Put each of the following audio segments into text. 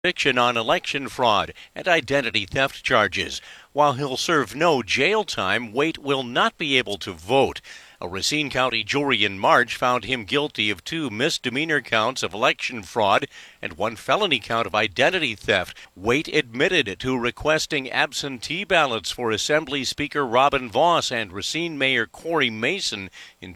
conviction on election fraud and identity theft charges. While he'll serve no jail time, Waite will not be able to vote. A Racine County jury in March found him guilty of 2 misdemeanor counts of election fraud and 1 felony count of identity theft. Waite admitted to requesting absentee ballots for Assembly Speaker Robin Vos and Racine Mayor Corey Mason in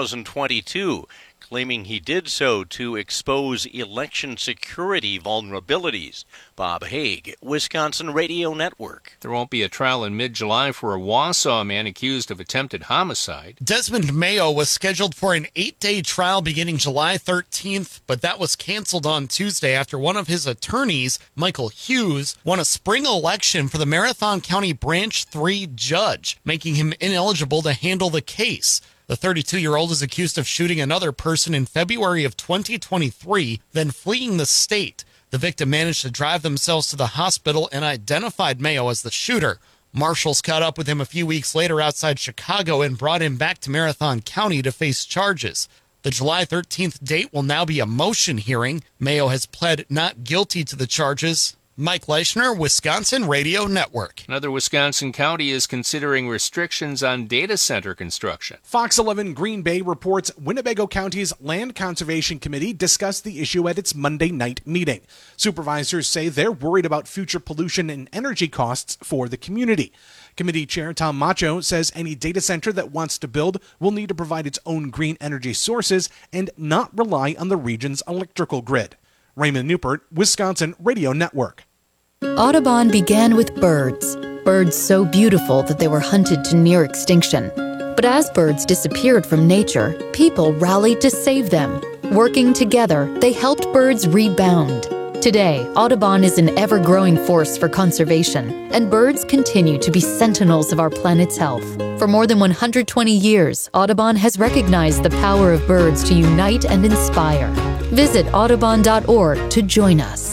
2022. Claiming he did so to expose election security vulnerabilities. Bob Haig, Wisconsin Radio Network. There won't be a trial in mid-July for a Wausau man accused of attempted homicide. Desmond Mayo was scheduled for an 8-day trial beginning July 13th, but that was canceled on Tuesday after one of his attorneys, Michael Hughes, won a spring election for the Marathon County Branch 3 judge, making him ineligible to handle the case. The 32-year-old is accused of shooting another person in February of 2023, then fleeing the state. The victim managed to drive themselves to the hospital and identified Mayo as the shooter. Marshals caught up with him a few weeks later outside Chicago and brought him back to Marathon County to face charges. The July 13th date will now be a motion hearing. Mayo has pled not guilty to the charges. Mike Leischner, Wisconsin Radio Network. Another Wisconsin county is considering restrictions on data center construction. Fox 11 Green Bay reports Winnebago County's Land Conservation Committee discussed the issue at its Monday night meeting. Supervisors say they're worried about future pollution and energy costs for the community. Committee Chair Tom Macho says any data center that wants to build will need to provide its own green energy sources and not rely on the region's electrical grid. Raymond Newport, Wisconsin Radio Network. Audubon began with birds. Birds so beautiful that they were hunted to near extinction. But as birds disappeared from nature, people rallied to save them. Working together, they helped birds rebound. Today, Audubon is an ever-growing force for conservation, and birds continue to be sentinels of our planet's health. For more than 120 years, Audubon has recognized the power of birds to unite and inspire. Visit audubon.org to join us.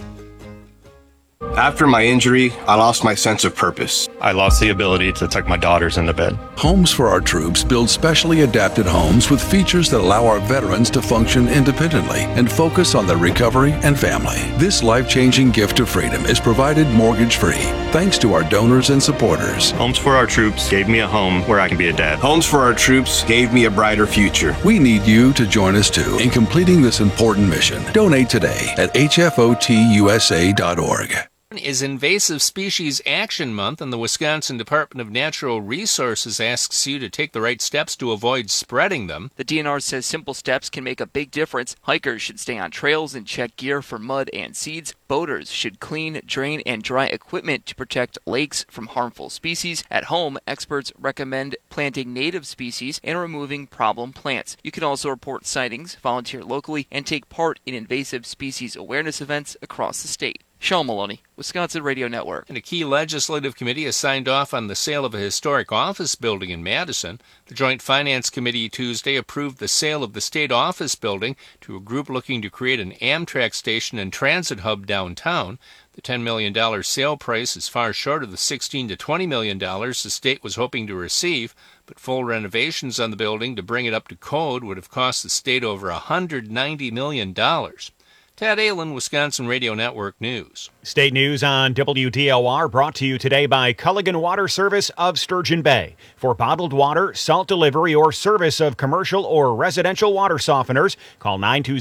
After my injury, I lost my sense of purpose. I lost the ability to tuck my daughters into bed. Homes for Our Troops build specially adapted homes with features that allow our veterans to function independently and focus on their recovery and family. This life-changing gift of freedom is provided mortgage-free, thanks to our donors and supporters. Homes for Our Troops gave me a home where I can be a dad. Homes for Our Troops gave me a brighter future. We need you to join us too in completing this important mission. Donate today at hfotusa.org. Is Invasive Species Action Month, and the Wisconsin Department of Natural Resources asks you to take the right steps to avoid spreading them. The DNR says simple steps can make a big difference. Hikers should stay on trails and check gear for mud and seeds. Boaters should clean, drain, and dry equipment to protect lakes from harmful species. At home, experts recommend planting native species and removing problem plants. You can also report sightings, volunteer locally, and take part in invasive species awareness events across the state. Sean Maloney, Wisconsin Radio Network. And a key legislative committee has signed off on the sale of a historic office building in Madison. The Joint Finance Committee Tuesday approved the sale of the state office building to a group looking to create an Amtrak station and transit hub downtown. The $10 million sale price is far short of the $16 to $20 million the state was hoping to receive, but full renovations on the building to bring it up to code would have cost the state over $190 million. Tad Allen, Wisconsin Radio Network News. State news on WDOR brought to you today by Culligan Water Service of Sturgeon Bay. For bottled water, salt delivery, or service of commercial or residential water softeners, call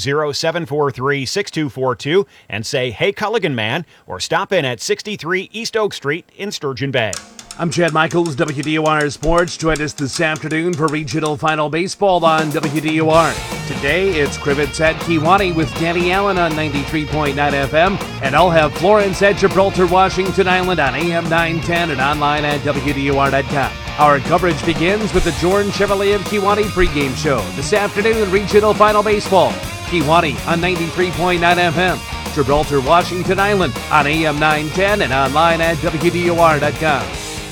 920-743-6242 and say, "Hey, Culligan man," or stop in at 63 East Oak Street in Sturgeon Bay. I'm Chad Michaels, WDOR Sports. Join us this afternoon for regional final baseball on WDOR. Today, it's Crivets at Kewanee with Danny Allen on 93.9 FM, and I'll have Florence at Gibraltar, Washington Island on AM 910 and online at WDOR.com. Our coverage begins with the Jordan Chevrolet of Kewanee pregame show. This afternoon, regional final baseball. Kewanee on 93.9 FM. Gibraltar, Washington Island on AM 910 and online at WDOR.com.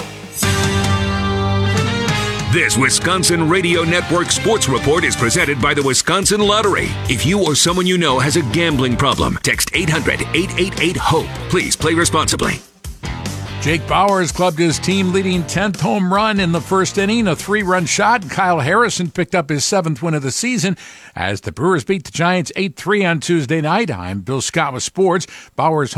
This Wisconsin Radio Network Sports Report is presented by the Wisconsin Lottery. If you or someone you know has a gambling problem, text 800-888-HOPE. Please play responsibly. Jake Bauers clubbed his team-leading 10th home run in the first inning, a 3-run shot. Kyle Harrison picked up his 7th win of the season as the Brewers beat the Giants 8-3 on Tuesday night. I'm Bill Scott with sports. Bauers